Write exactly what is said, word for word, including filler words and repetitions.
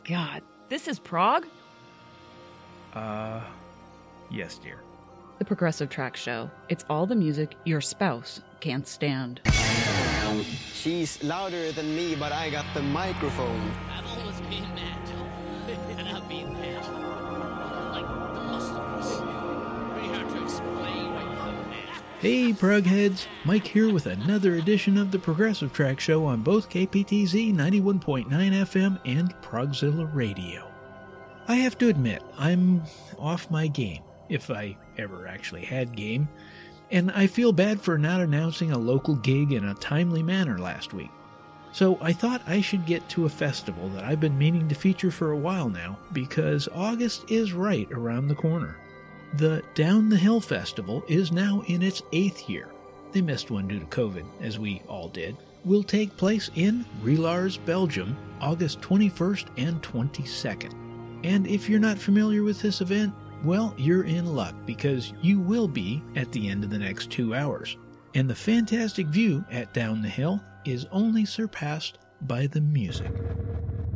God, this is Prague? Uh, yes, dear. The Progressive Track Show. It's all the music your spouse can't stand. She's louder than me, but I got the microphone. I've always been that. And I've been that. Like the muscles. Pretty hard to explain. Hey, Prugheads! Mike here with another edition of the Progressive Track Show on both K P T Z ninety-one point nine F M and Progzilla Radio. I have to admit, I'm off my game, if I ever actually had game, and I feel bad for not announcing a local gig in a timely manner last week. So I thought I should get to a festival that I've been meaning to feature for a while now, because August is right around the corner. The Down the Hill Festival is now in its eighth year. They missed one due to COVID, as we all did. Will take place in Relars, Belgium, August twenty-first and twenty-second. And if you're not familiar with this event, well, you're in luck, because you will be at the end of the next two hours. And the fantastic view at Down the Hill is only surpassed by the music.